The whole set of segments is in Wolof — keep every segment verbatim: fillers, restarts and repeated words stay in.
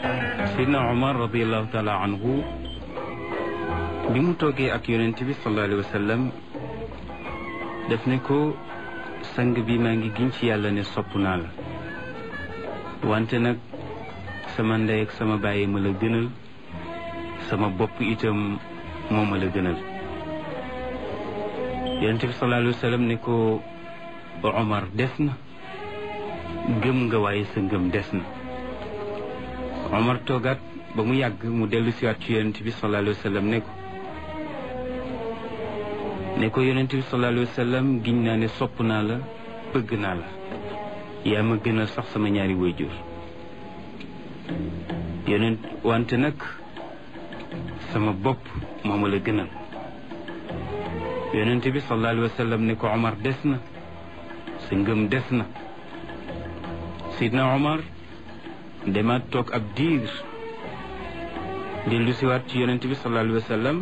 Seydina Omar radiallahu taala anhu bi mu toogee ak yonent bi sallallahu alayhi wa sallam def ne ko sang bi maa ngi giñ ci yàlla ne sopp naa la wante nag sama ndey ak sama bàyyi ma la gënal sama bopp itam moo ma la gënal yonent bi sallallahu alayhi wa sallam ne ko Omar des na gëm nga waaye sa ngëm des na Omar toogaat ba mu yàgg mu dellu siwaat ci yonent bi sallallahu alayhi wa sallam ne ko ne ko yonent bi sallallahu alayhi wa sallam giñ naa ne sopp naa la bëgg naa la yaa ma gënal sax sama ñaari waajur yonent wante nag sama bopp moo ma la gënal yonent bi sallallahu alayhi wa sallam ne ko Omar des na sa ngëm des na Sidna Omar demaat toog ab diir dellu siwaat ci yonent bi sallallahu alayhi wa sallam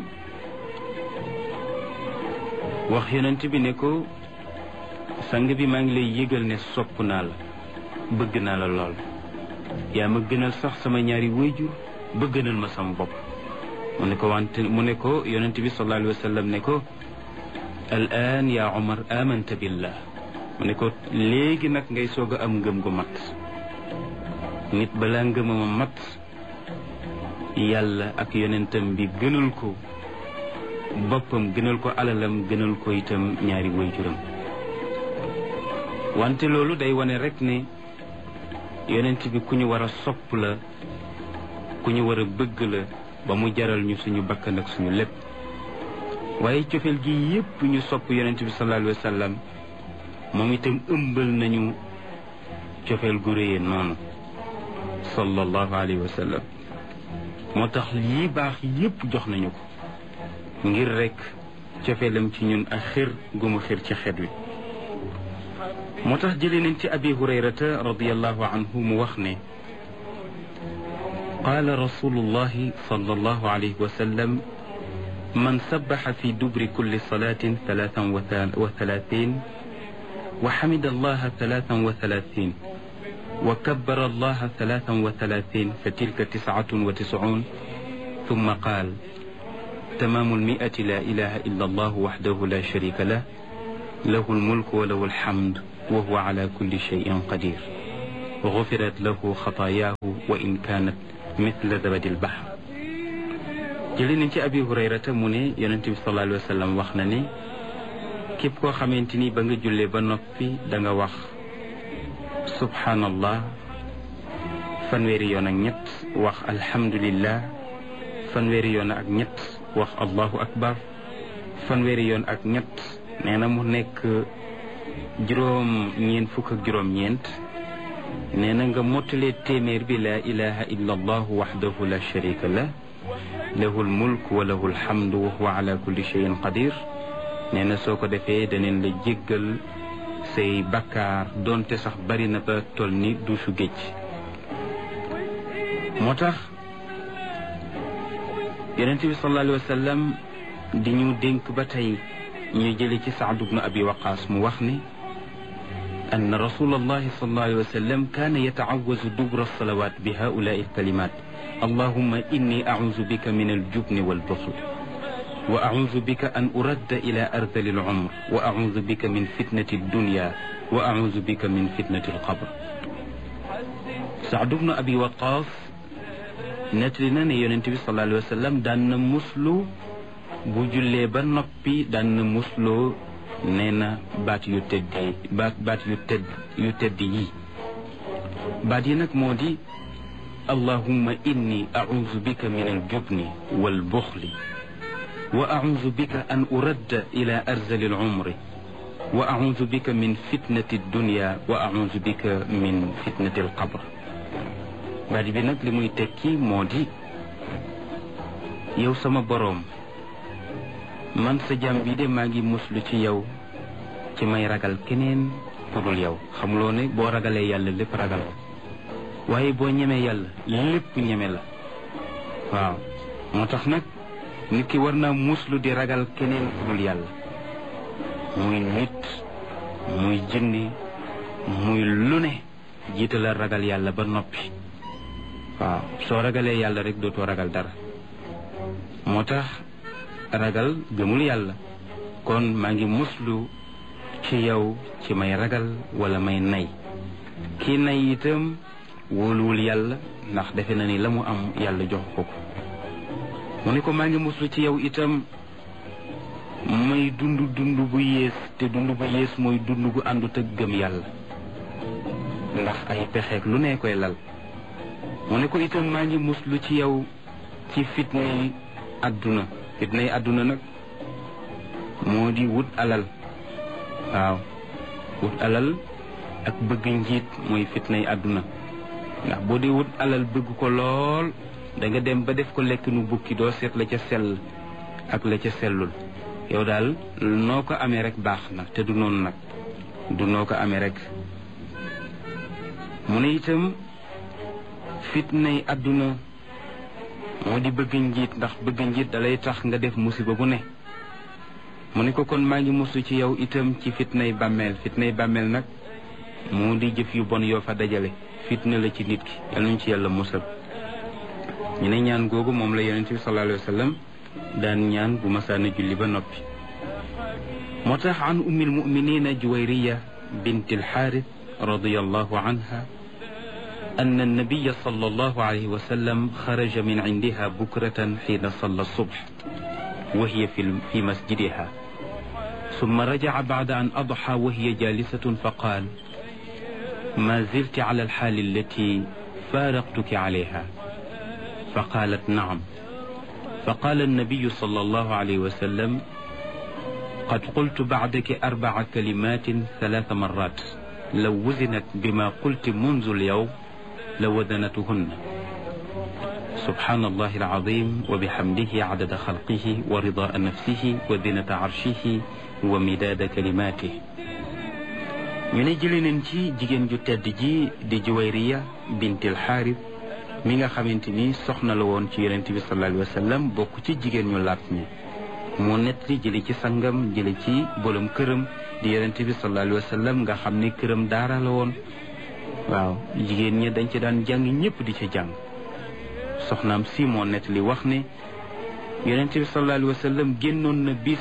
wax yonent bi ne ko sang bi maa ngi lay yëgal ne sopp naa la bëgg naa la lool yaa ma gënal sax sama ñaari waajur ba gënal ma sama bopp mu ne ko wante mu ne ko yonent bi sallallahu alayhi wa sallam ne ko al aan yaa Omar amanta billah mu ne ko léegi nag ngay soog a am ngëm gu mat nit balaa ngëmama mat yàlla ak yonentam bi gënal ko boppam gënal ko alalam gënal ko itam ñaari waajuram wante loolu day wane rek ne yonent bi ku ñu war a sopp la ku ñu war a bëgg la ba mu jaral ñu suñu bakkan ak suñu lépp waaye cofeel gi yépp ñu sopp yonent bi sallallahu alayhi wa sallam moom itam ëmbal nañu cofeel gu réyee noonu sallallahu alayhi wa sallam moo tax lii baax yépp jox nañu ko ngir rek cofeelam ci ñun ak xir gu mu xir ci xeet wi moo tax jëlee nañ ci abi hurayrata radiallahu anhu mu wax ne qaala rasulullahi sallallahu alayhi wa sallam man sabbaxa fi dubri kulli salatin talaatan wa talaatin wa xamida allaha talaatan wa talaatin wa kabbara allaha talaatan wa talaatin fa tilka tiscatun wa tiscuun ثم قال تمام المئة لا إله إلا الله وحده لا شريك له له الملك وله الحمد وهو على كل شيء قدير غفرت له خطاياه وإن كانت مثل زبد البحر jëlee nañ ci Abi Hurayrata mu ne Yonent bi sallallahu alayhi wa sallam wax na ne képp koo xamante ni ba nga jullee ba noppi da nga wax subhanallah fanweeri yoon ak ñett wax alhamdulillah fanweeri yoon ak ñett wax allahu akbar fanweeri yoon ak ñett nee na mu nekk juróom ñeent fukk ak juróom ñeent nee na nga mottalee téeméer bi laa ilaha illa allah wahdahu la sharika lah lahu lmulk wa lahu lhamdu wa huwa ala kulli cheyin qadir nee na soo ko defee daneen la jéggal say bakkaar doonte sax bari na ba toll ni duusu géej moo tax yonent bi sallallahu alayhi wa sallam di ñu dénk ba tey ñu jële ci Saad ibn Abi Waqaas mu wax ne anna rasulallahi sallallahu alayhi wa sallam kaana yata'awwazu dubura salawaat bi haa'ulaa'i al-kalimaat allahumma inni a'uuzu bika min al-jubni wal-buxl wa a'uuzu bika an uradda ila ardali al-umr wa a'uuzu bika min fitnati ad-dunya wa a'uuzu bika min fitnati al-qabr. Saad ibn Abi Waqaas nettali na ne yonent bi sallallahu alayhi wa sallam daan na muslu bu jullee ba noppi daan na musloo nee na baat yu tedd baat baat yu tedd yu tedd yi baat yi nag moo di allahumma inni a'uuzu bika min al-jubni wal-buxli wa a'uuzu bika an uradda ila arzali al-umri wa a'uuzu bika min fitnati ad-dunya wa a'uuzu bika min fitnati al-qabr. baat bi nag li muy tekki moo di yow sama boroom man sa jàmm bi de maa ngi muslu ci yow ci may ragal keneen ku dul yow xamuloo ne boo ragalee yàlla lépp ragal waaye boo ñemee yàlla lépp ñeme la waaw moo tax nag nit ki war naa muslu di ragal keneen ku dul yàlla muy nit muy jinni muy lu ne jiitalal ragal yàlla ba noppi waaw soo ragalee yàlla rek dootoo ragal dara moo tax ragal gëmul yàlla kon maa ngi muslu ci yow ci may ragal wala may nay kii nay itam wóoluwul yàlla ndax defe na ni la mu am yàlla jox ko ko mu ne ko maa ngi muslu ci yow itam may dund dund bu yées te dund bu yées mooy dund gu àndut ak gëm yàlla ndax ay pexeek lu ne koy lal mu ne ko itam maa ngi muslu ci yow ci fitnay àdduna fitnay àdduna nag moo di wut alal waaw wut alal ak bëgg njiit mooy fitnay àdduna ndax boo di wut alal bëgg ko lool da nga dem ba def ko lekk nu bukki doo seet la ca sell ak la ca sellul yow daal noo ko amee rek baax na te du noonu nag du noo ko amee rek mu ne itam fitnay àdduna moo di bëgg njiit ndax bëgg njiit dalay tax nga def musiba bu ne mu ne ko kon maa ngi musu ci yow itam ci fitnay bàmmeel fitnay bàmmeel nag moo di jëf yu bon yoo fa dajale fitna la ci nit ki yal nañu ci yàlla musal ñu ne ñaan googu moom la yonent bi sallallahu alayhi wa sallam daan ñaan bu masaana julli ba noppi moo tax an ummi almuminina juwayriya bint alxaaris radiyallahu anha أن النبي صلى الله عليه وسلم خرج من عندها بكرة حين صلى الصبح وهي في في مسجدها ثم رجع بعد أن أضحى وهي جالسة فقال ما زلت على الحال التي فارقتك عليها فقالت نعم فقال النبي صلى الله عليه وسلم قد قلت بعدك أربع كلمات ثلاث مرات لو وزنت بما قلت منذ اليوم لوزنتهن سبحان الله العظيم وبحمده عدد خلقه ورضاء نفسه وزنة عرشه ومداد كلماته ñu ne jëlee nañ ci jigéen ju tedd ji di Juwayriya bint al-Xaaris mi nga xamante ni soxna la woon ci yonent bi sallallahu alayhi wa sallam bokk ci jigéen ñu laat ñi moo nettali jële ci sangam jële ci borom këram di yonent bi sallallahu alayhi wa sallam nga xam ne këram daara la woon waaw jigéen ñi dañ ci daan jàng ñëpp di ci jàng soxnaam si moo nettali wax ne yonent bi sallallahu alayhi wa sallam génnoon na bis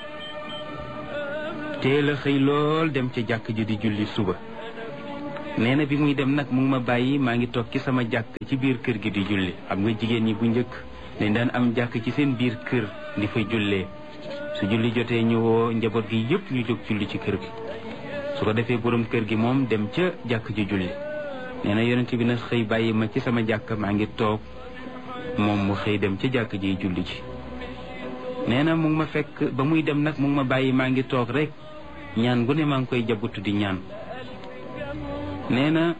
teel a xëy lool dem ca jàkk ji di julli suba nee na bi muy dem nag mu ngi ma bàyyi maa ngi toog ci sama jàkk ci biir kër gi di julli xam nga jigéen ñi bu njëkk dañ daan am jàkk ci seen biir kër di fa jullee su julli jotee ñu woo njaboot gi yëpp ñu jóg julli ci kër gi su ko defee borom kër gi moom dem ca jàkk ji julli nee na yonent bi nag xëy bàyyi ma ci sama jàkk maa ngi toog moom mu xëy dem ca jàkk ji julli ci nee na mu ngi ma fekk ba muy dem nag mu ngi ma bàyyi maa ngi toog rek ñaan gu ne maa ngi koy jabutu di ñaan nee na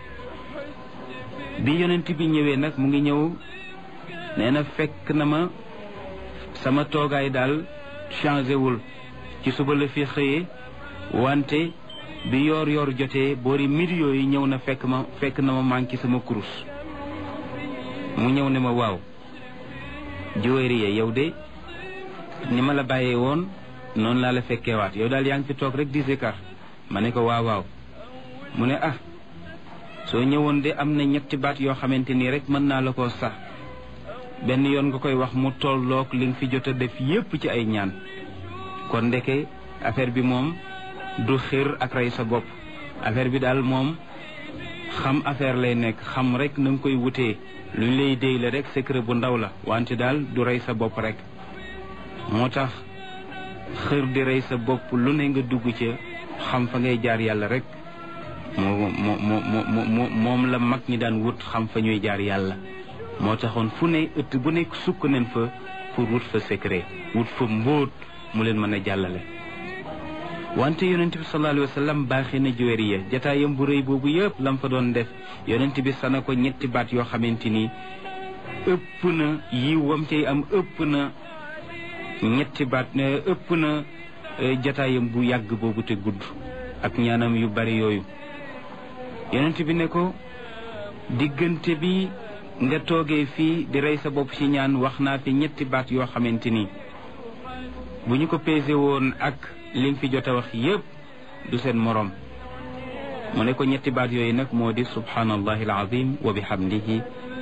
bi yonent bi ñëwee nag mu ngi ñëw nee na fekk na ma sama toogaay daal changé wul ci suba la fi xëyee wante bi yoor yoor jotee boori midi yooyu ñëw na fekk ma fekk na ma manqué sama kurus mu ñëw ne ma waaw Juwayriya yow de ni ma la bàyyee woon noonu laa la fekkeewaat yow daal yaa ngi fi toog rek di zikar ma ne ko waaw waaw mu ne ah soo ñëwoon de am na ñetti baat yoo xamante nii rek mën naa la koo sax benn yoon nga koy wax mu tolloog li nga fi jot a def yépp ci ay ñaan kon ndeke affaire bi moom du xir ak rey sa bopp affaire bi daal moom xam affaire lay nekk xam rek na nga koy wutee luñ lay déy la rek secret bu ndaw la wante daal du rey sa bopp rek moo tax xër di rey sa bopp lu ne nga dugg ca xam fa ngay jaar yàlla rek moo moo moo moo moom la mag ñi daan wut xam fa ñuy jaar yàlla moo taxoon fu ne ëtt bu nekk sukk nañ fa pour wut fa secret wut fa mbóot mu leen mën a jàllale wante yonent bi sallallahu alayhi wa sallam baaxee na Juwayriya jataayam bu rëy boobu yëpp lam fa doon def yonent bi sana ko ñetti baat yoo xamante ni ëpp na yi wam cay am ëpp na ñetti baat ëpp na jataayam bu yàgg boobu te gudd ak ñaanam yu bari yooyu yonent bi ne ko diggante bi nga toogee fii di rey sa bopp ci ñaan wax naa fi ñetti baat yoo xamante ni bu ñu ko pesé woon ak li nga fi jot a wax yépp du seen morom mu ne ko ñetti baat yooyu nag moo di subhanallahi alazim wa bihamdihi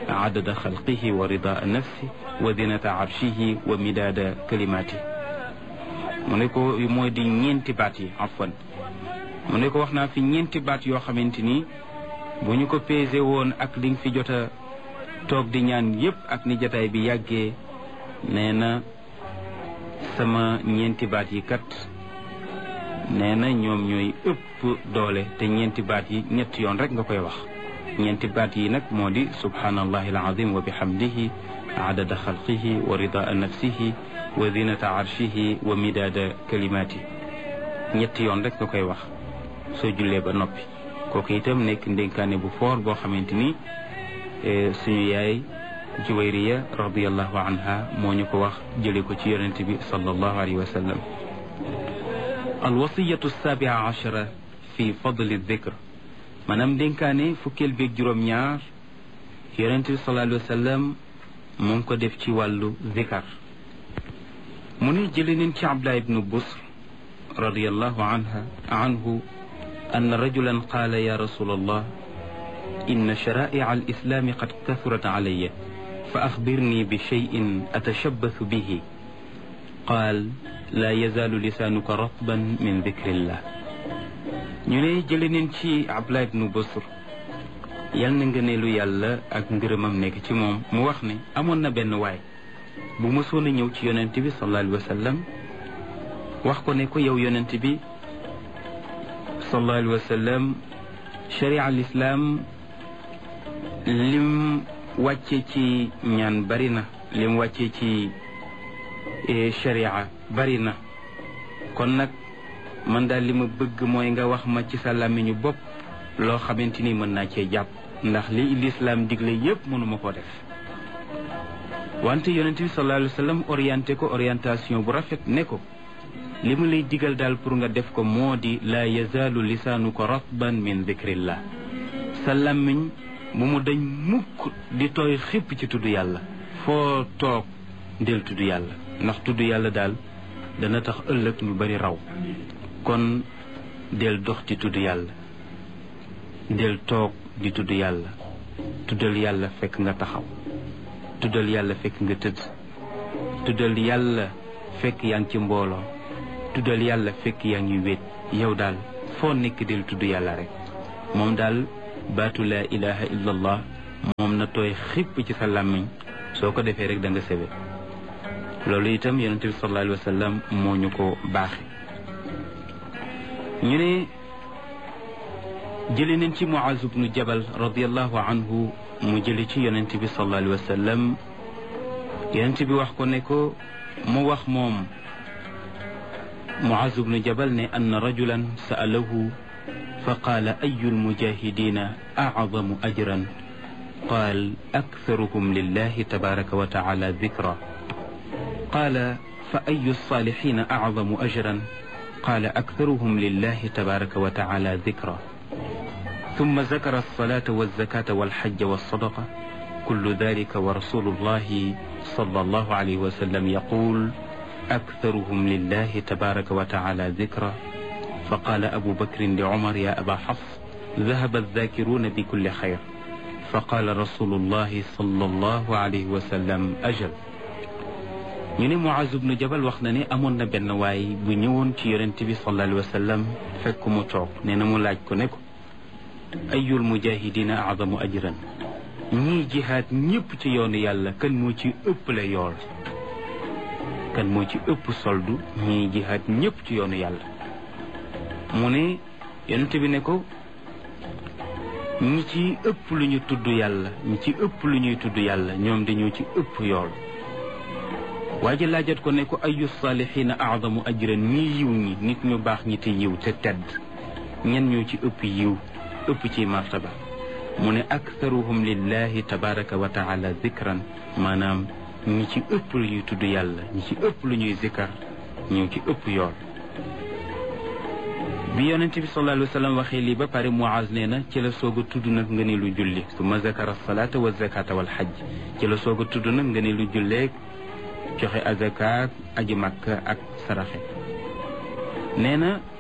adada xalqihi wa ridaa nafsi wa zinata arshihi wa midaada kalimaati mu ne ko mooy di ñeenti baat yi afwan mu ne ko wax naa fi ñeenti baat yoo xamante ni bu ñu ko pesé woon ak li nga fi jot a toog di ñaan yépp ak ni jataay bi yàggee nee na sama ñeenti baat yi kat nee na ñoom ñooy ëpp doole te ñeenti baat yi ñetti yoon rek nga koy wax ñeenti baat yi nag moo di subhanallahi alazim wa bihamdihi adada xalqihi wa ridaa nafsihi wa zinata arshihi wa midaada kalimaati ñetti yoon rek nga koy wax soo jullee ba noppi kooku itam nekk ndénkaane bu foor boo xamante ni suñu yaay Juwayriya radiyallahu anha moo ñu ko wax jële ko ci yonent bi sallallahu alayhi wa sallam alwasiyatu sabia achara fi fadli dikr maanaam ndénkaane fukkeel beeg juróom-ñaar yonent bi sallallahu alayhi wa sallam mu ngi ko def ci wàllu zikar mu ne jële neen ci Abdullah ibnu Busr radiyallahu anha anhu أن رجلا قال يا رسول الله إن شرائع الإسلام قد كثرت علي فأخبرني بشيء أتشبث به قال لا يزال لسانك رطبا من ذكر الله ñu ne jële neen ci Abdullah ibnu Busr yal na ngëneelu yàlla ak ngërëmam nekk ci moom mu wax ne amoon na benn waay bu mësoon a ñëw ci yonent bi sallallahu alayhi wa sallam wax ko ne ko yow yonent bi sallallahu alayhi wa sallam sharia al islam lim wàcce ci ñaan bari na lim wàcce ci sharia bari na kon nag man daal li ma bëgg mooy nga wax ma ci sa làmmiñu bopp loo xamante ni mën naa cee jàpp ndax li l'islam digle yépp mënuma ko def wante yonent bi sallallahu alayhi wa sallam orienté ko orientation bu rafet ne ko li mu lay digal daal pour nga def ko moo di laa yazaalu lisaanuka ratban min dikrillah sa làmmiñ bu mu dañ mukk di tooy xipp ci tudd yàlla foo toog del tudd yàlla ndax tudd yàlla daal dana tax ëllëg ñu bari raw kon del dox di tudd yàlla del toog di tudd yàlla tuddal yàlla fekk nga taxaw tuddal yàlla fekk nga tëdd tuddal yàlla fekk yaa ngi ci mbooloo tuddal yàlla fekk yaa ngi wéet yow daal foo nekk del tudd yàlla rek moom daal baatu laa ilaha illa allah moom na tooy xipp ci sa làmmiñ soo ko defee rek da nga sebe loolu itam yonente bi sallallahu alayhi wa sallam moo ñu ko baaxe ñu ne jële nañ ci Muaz ibnu Jabal radiallahu anhu mu jële ci yonente bi sallallahu alayhi wa sallam yonente bi wax ko ne ko mu wax moom Muaz ibnu Jabal ne anna rajulan sa'alahu fa qaala ayu lmujahidina acdamu ajran qaal aktharuhum lillahi tabaraka wa taala dikra qaala fa ayu lsalihina acdamu ajran qaala aktharuhum lillahi tabaraka wa taala dikra ثم ذكر الصلاة والزكاة والحج والصدقة كل ذلك ورسول الله صلى الله عليه وسلم يقول أكثرهم لله تبارك وتعالى ذكرا فقال أبو بكر لعمر يا أبا حفص ذهب الذاكرون بكل خير فقال رسول الله صلى الله عليه وسلم أجل ñu ne Muaz ibnu Jabal wax na ne amoon na benn waay bu ñëwoon ci yonent bi sallallahu alayhi wa sallam fekk mu toog nee na mu laaj ko ne ko ayul mujahidina a'zamu ajran ñii jihaad ñëpp ci yoonu yàlla kan moo ci ëpp la yool kan moo ci ëpp soldu ñii jihaad ñëpp ci yoonu yàlla mu ne yonent bi ne ko ñi ci ëpp lu ñu tudd yàlla ñi ci ëpp lu ñuy tudd yàlla ñoom dañoo ci ëpp yool waa ji laajat ko ne ko ayu saalihiina a'zamu ajran ñii yiw ñi nit ñu baax ñi te yiw te tedd ñen ñoo ci ëpp yiw ëpp ci martaba mu ne aktharuhum lillahi tabaraka wa taala zikran maanaam ñi ci ëpp lu ñuy tudd yàlla ñi ci ëpp lu ñuy zikar ñoo ci ëpp yool bi yonent bi sallallahu alayhi wa sallam waxee lii ba pare Muaz nee na ci la soog a tudd nag nga ne lu julli summa zakara salaata wa zakata wal hajj ci la soog a tudd nag nga ne lu julleeg joxe azakaat aji makka ak saraxe nee na